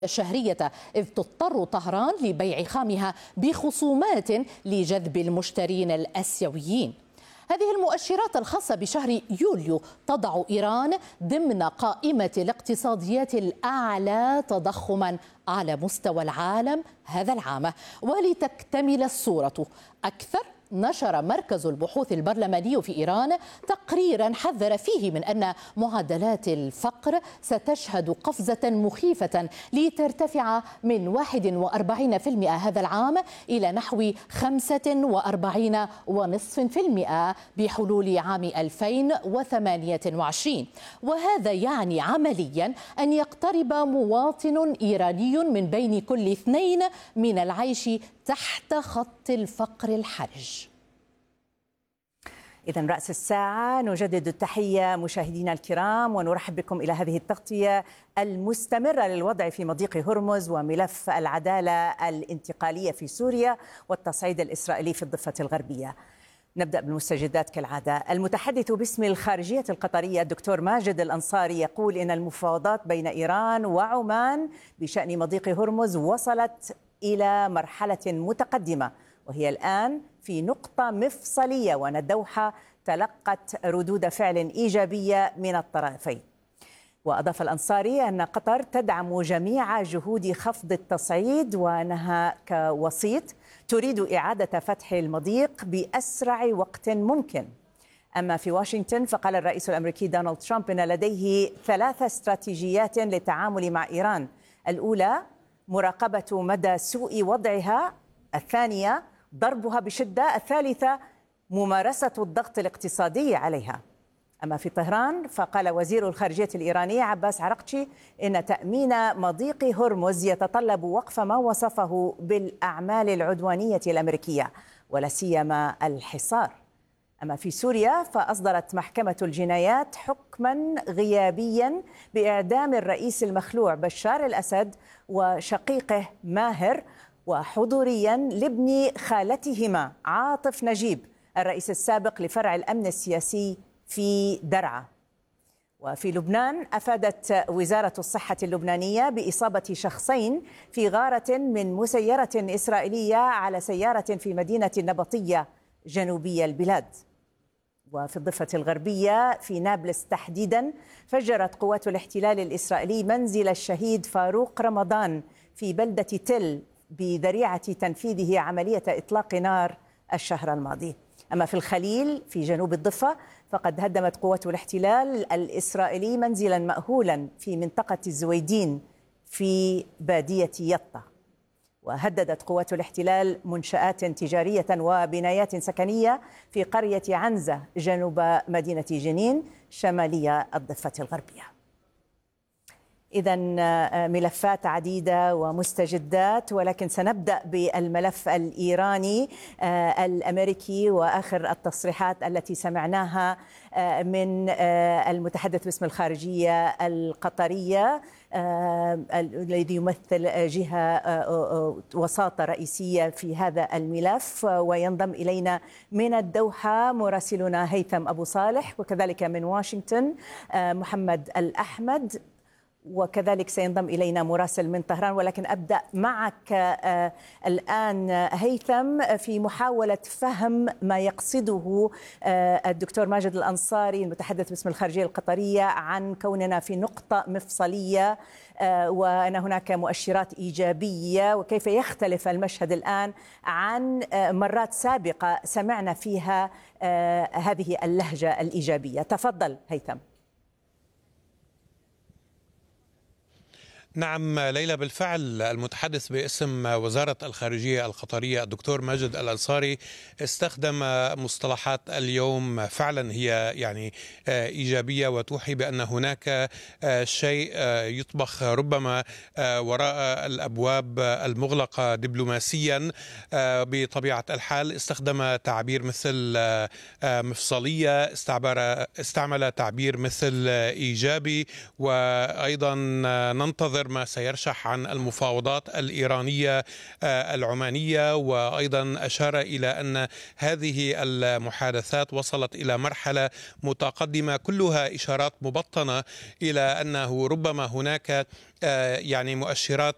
الشهرية، إذ تضطر طهران لبيع خامها بخصومات لجذب المشترين الآسيويين. هذه المؤشرات الخاصة بشهر يوليو تضع إيران ضمن قائمة الاقتصاديات الأعلى تضخما على مستوى العالم هذا العام. ولتكتمل الصورة أكثر، نشر مركز البحوث البرلماني في إيران تقريرا حذر فيه من أن معدلات الفقر ستشهد قفزة مخيفة لترتفع من 41% هذا العام إلى نحو 45.5% بحلول عام 2028. وهذا يعني عمليا أن يقترب مواطن إيراني من بين كل 2 من العيش تحت خط الفقر الحرج. إذن رأس الساعة، نجدد التحية مشاهدينا الكرام ونرحب بكم إلى هذه التغطية المستمرة للوضع في مضيق هرمز وملف العدالة الانتقالية في سوريا والتصعيد الإسرائيلي في الضفة الغربية. نبدأ بالمستجدات كالعادة. المتحدث باسم الخارجية القطرية الدكتور ماجد الأنصاري يقول إن المفاوضات بين إيران وعمان بشأن مضيق هرمز وصلت إلى مرحلة متقدمة، وهي الآن في نقطة مفصلية، وأن الدوحة تلقت ردود فعل إيجابية من الطرفين. وأضاف الأنصاري أن قطر تدعم جميع جهود خفض التصعيد، وأنها كوسيط تريد إعادة فتح المضيق بأسرع وقت ممكن. أما في واشنطن فقال الرئيس الأمريكي دونالد ترامب أن لديه 3 استراتيجيات للتعامل مع إيران: الأولى مراقبة مدى سوء وضعها، الثانية ضربها بشدة، الثالثة ممارسة الضغط الاقتصادي عليها. أما في طهران فقال وزير الخارجية الإيراني عباس عرقتشي إن تأمين مضيق هرمز يتطلب وقف ما وصفه بالأعمال العدوانية الأمريكية ولا سيما الحصار. أما في سوريا فأصدرت محكمة الجنايات حكما غيابيا بإعدام الرئيس المخلوع بشار الأسد وشقيقه ماهر، وحضوريا لابن خالتهما عاطف نجيب الرئيس السابق لفرع الأمن السياسي في درعا. وفي لبنان أفادت وزارة الصحة اللبنانية بإصابة شخصين في غارة من مسيرة إسرائيلية على سيارة في مدينة النبطية جنوبي البلاد. وفي الضفة الغربية في نابلس تحديدا فجرت قوات الاحتلال الإسرائيلي منزل الشهيد فاروق رمضان في بلدة تل بذريعة تنفيذه عملية إطلاق نار الشهر الماضي. أما في الخليل في جنوب الضفة فقد هدمت قوات الاحتلال الإسرائيلي منزلا مأهولا في منطقة الزويدين في بادية يطا. وهددت قوات الاحتلال منشآت تجارية وبنايات سكنية في قرية عنزة جنوب مدينة جنين شمالية الضفة الغربية. إذن ملفات عديدة ومستجدات، ولكن سنبدأ بالملف الإيراني الأمريكي وآخر التصريحات التي سمعناها من المتحدث باسم الخارجية القطرية الذي يمثل جهة وساطة رئيسية في هذا الملف. وينضم إلينا من الدوحة مراسلنا هيثم أبو صالح، وكذلك من واشنطن محمد الأحمد، وكذلك سينضم إلينا مراسل من طهران. ولكن أبدأ معك الآن هيثم في محاولة فهم ما يقصده الدكتور ماجد الأنصاري المتحدث باسم الخارجية القطرية عن كوننا في نقطة مفصلية وأن هناك مؤشرات إيجابية، وكيف يختلف المشهد الآن عن مرات سابقة سمعنا فيها هذه اللهجة الإيجابية. تفضل هيثم. نعم ليلى، بالفعل المتحدث باسم وزارة الخارجية القطرية الدكتور ماجد الأنصاري استخدم مصطلحات اليوم فعلا هي يعني إيجابية وتوحي بأن هناك شيء يطبخ ربما وراء الأبواب المغلقة دبلوماسيا. بطبيعة الحال استخدم تعبير مثل مفصلية، استعمل تعبير مثل إيجابي، وأيضا ننتظر ما سيرشح عن المفاوضات الإيرانية العمانية. وأيضا أشار إلى أن هذه المحادثات وصلت إلى مرحلة متقدمة كلها إشارات مبطنة إلى أنه ربما هناك يعني مؤشرات